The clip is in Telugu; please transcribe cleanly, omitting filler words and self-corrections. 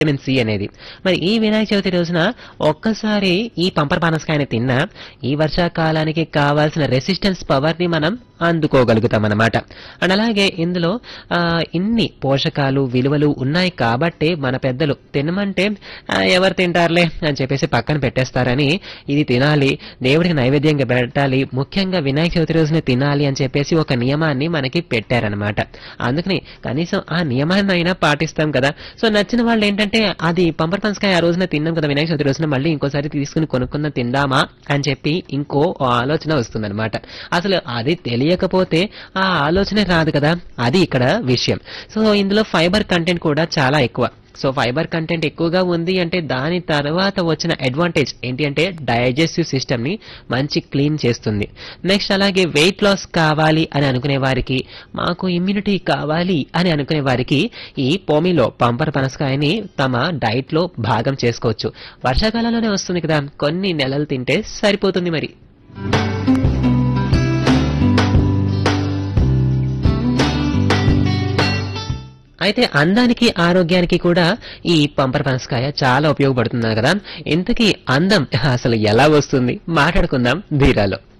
విటమిన్ సి అనేది. మరి ఈ వినాయక చవితి రోజున ఒక్కసారి ఈ పంపర్ పనసకాయని తిన్నా ఈ వర్షాకాలానికి కావాల్సిన రెసిస్టెన్స్ పవర్ ని మనం అందుకోగలుగుతాం అన్నమాట. అండ్ అలాగే ఇందులో ఇన్ని పోషకాలు విలువలు ఉన్నాయి కాబట్టే మన పెద్దలు తినమంటే ఎవరు తింటారులే అని చెప్పేసి పక్కన పెట్టేస్తారని ఇది తినాలి, దేవుడికి నైవేద్యంగా పెట్టాలి, ముఖ్యంగా వినాయక చవితి రోజున తినాలి అని చెప్పేసి ఒక నియమాన్ని మనకి పెట్టారనమాట. అందుకని కనీసం ఆ నియమాన్ని అయినా పాటిస్తాం కదా. సో నచ్చిన వాళ్ళు ఏంటంటే అది పంపర్ పనసకాయ ఆ రోజున తిన్నాం కదా వినాయక చవితి రోజున మళ్ళీ ఇంకోసారి తీసుకుని కొనుక్కుందాం తిందామా అని చెప్పి ఇంకో ఆలోచన వస్తుందన్నమాట. అసలు అది తెలియకపోతే ఆ ఆలోచనే రాదు కదా, అది ఇక్కడ విషయం. సో ఇందులో ఫైబర్ కంటెంట్ కూడా చాలా ఎక్కువ. సో ఫైబర్ కంటెంట్ ఎక్కువగా ఉంది అంటే దాని తర్వాత వచ్చిన అడ్వాంటేజ్ ఏంటి అంటే డైజెస్టివ్ సిస్టమ్ ని మంచి క్లీన్ చేస్తుంది. నెక్స్ట్ అలాగే వెయిట్ లాస్ కావాలి అని అనుకునే వారికి, మాకు ఇమ్యూనిటీ కావాలి అని అనుకునే వారికి ఈ పోమిలో పంపర్ పనసకాయని తమ డైట్ లో భాగం చేసుకోవచ్చు. వర్షాకాలంలోనే వస్తుంది కదా, కొన్ని నెలలు తింటే సరిపోతుంది మరి. అయితే అందానికి ఆరోగ్యానికి కూడా ఈ పంపర్ పనసకాయ చాలా ఉపయోగపడుతుంది కదా. ఇంతకీ అందం అసలు ఎలా వస్తుంది మాట్లాడుకుందాం ధీరాలో.